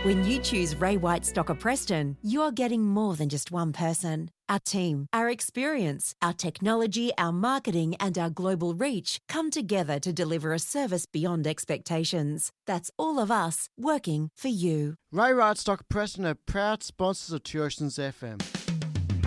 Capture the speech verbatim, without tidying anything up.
When you choose Ray White Stocker Preston, you're getting more than just one person. Our team, our experience, our technology, our marketing and our global reach come together to deliver a service beyond expectations. That's all of us working for you. Ray White Stocker Preston are proud sponsors of Two Oceans F M.